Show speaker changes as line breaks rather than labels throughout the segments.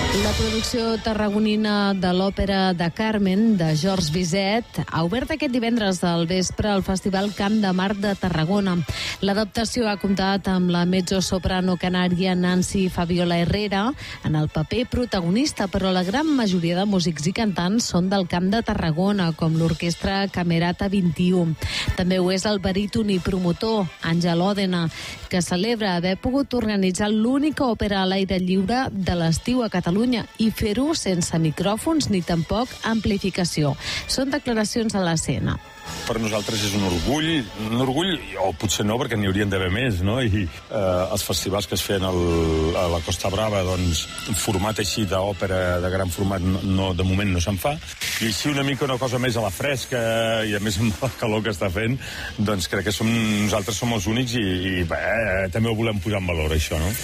La producció tarragonina de l'òpera de Carmen, de Georges Bizet, ha obert aquest divendres al vespre al Festival Camp de Mar de Tarragona. L'adaptació ha comptat amb la mezzosoprano canària Nancy Fabiola Herrera en el paper protagonista, però la gran majoria de músics i cantants són del Camp de Tarragona, com l'Orquestra Camerata 21. També ho és el baríton i promotor Àngel Òdena, que celebra haver pogut organitzar l'única òpera a l'aire lliure de l'estiu a Catalunya i fer-ho sense micròfons ni tampoc amplificació. Són declaracions a l'escena.
Per nosaltres és un orgull, o potser no, perquè n'hi haurien d'haver més, no? I els festivals que es feien a la Costa Brava, doncs, un format així d'òpera de gran format, no, de moment no se'n fa. I així una mica una cosa més a la fresca, i a més amb la calor que està fent, doncs crec que nosaltres som els únics i també ho volem posar en valor, això, no?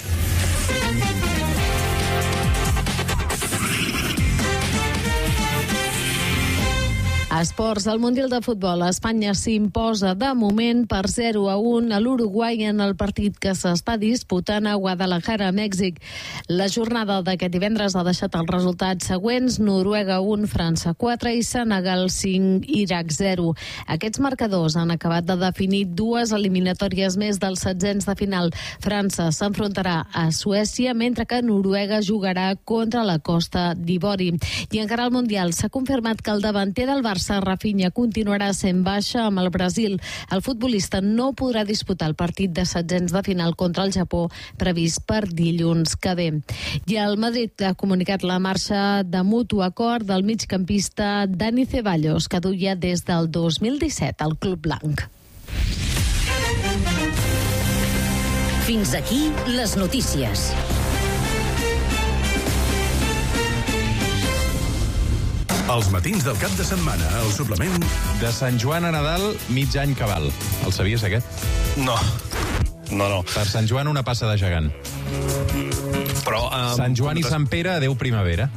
A esports, al Mundial de Futbol, Espanya s'imposa de moment per 0-1 a l'Uruguai en el partit que s'està disputant a Guadalajara, Mèxic. La jornada d'aquest divendres ha deixat els resultats següents: Noruega 1, França 4 i Senegal 5, Iraq 0. Aquests marcadors han acabat de definir dues eliminatòries més dels setzents de final. França s'enfrontarà a Suècia, mentre que Noruega jugarà contra la Costa d'Ivori. I encara al Mundial s'ha confirmat que el davanter del Barça, Rafinha, continuarà sent baixa amb el Brasil. El futbolista no podrà disputar el partit de setzents de final contra el Japó previst per dilluns que ve. I el Madrid ha comunicat la marxa de mutu acord del migcampista Dani Ceballos, que duia des del 2017 al Club Blanc.
Fins aquí les notícies.
Els matins del cap de setmana, el suplement...
De Sant Joan a Nadal, mig any cabal. El sabies, aquest?
No.
Per Sant Joan, una passa de gegant.
Però...
Sant Joan i Sant Pere, adeu primavera.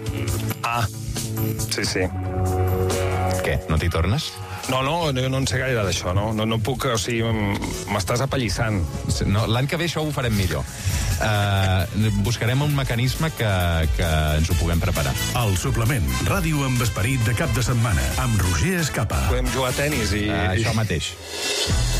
Sí.
Què, no t'hi tornes?
No en sé gaire d'això, no puc, o sigui, m'estàs apallissant.
No, l'any que ve això ho farem millor. Buscarem un mecanisme que ens ho puguem preparar.
El suplement, ràdio amb esperit de cap de setmana, amb Roger Escapa.
Podem jugar a tenis i...
Això mateix.